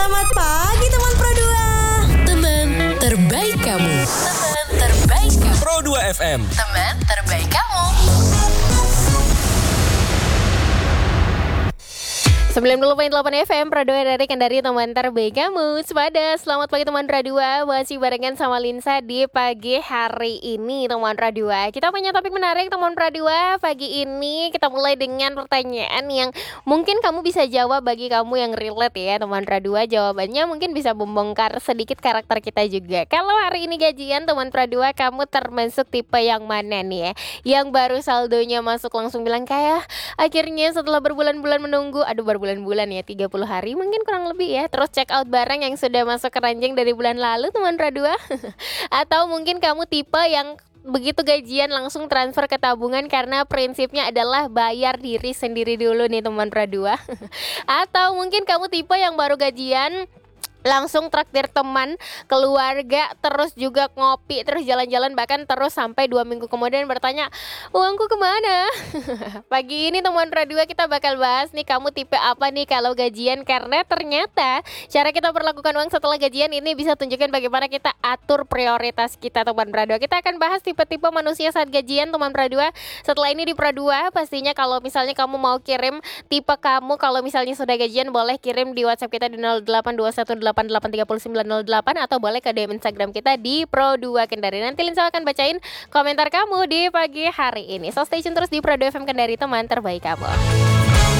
Selamat pagi teman Pro 2. Teman terbaik kamu. Teman terbaik kamu. Pro 2 FM. Teman terbaik kamu. 90.8 FM Pro 2 dari Kendari, teman terbaik kamu. Selamat pagi teman Radio. Masih barengan sama Linsa di pagi hari ini teman Radio. Kita punya topik menarik teman Radio. Pagi ini kita mulai dengan pertanyaan yang mungkin kamu bisa jawab, bagi kamu yang relate ya teman Radio. Jawabannya mungkin bisa membongkar sedikit karakter kita juga. Kalau hari ini gajian teman Radio, kamu termasuk tipe yang mana nih ya? Yang baru saldonya masuk langsung bilang kayak akhirnya setelah berbulan-bulan menunggu, berbulan-bulan ya, 30 hari mungkin kurang lebih ya, terus check out barang yang sudah masuk keranjang dari bulan lalu teman Radua. Atau mungkin kamu tipe yang begitu gajian langsung transfer ke tabungan karena prinsipnya adalah bayar diri sendiri dulu nih teman Radua. Atau mungkin kamu tipe yang baru gajian langsung traktir teman, keluarga, terus juga ngopi, terus jalan-jalan, bahkan terus sampai 2 minggu kemudian bertanya, uangku kemana? Pagi ini teman Radio kita bakal bahas nih, kamu tipe apa nih kalau gajian, karena ternyata cara kita perlakukan uang setelah gajian ini bisa tunjukkan bagaimana kita atur prioritas kita teman Radio. Kita akan bahas tipe-tipe manusia saat gajian teman Radio. Setelah ini di Pro 2 pastinya kalau misalnya kamu mau kirim tipe kamu kalau misalnya sudah gajian, boleh kirim di WhatsApp kita di 0821883908 atau boleh ke DM Instagram kita di Pro 2 Kendari. Nanti Linsa akan bacain komentar kamu di pagi hari ini. So stay tune terus di Pro 2 FM Kendari, teman terbaik kamu.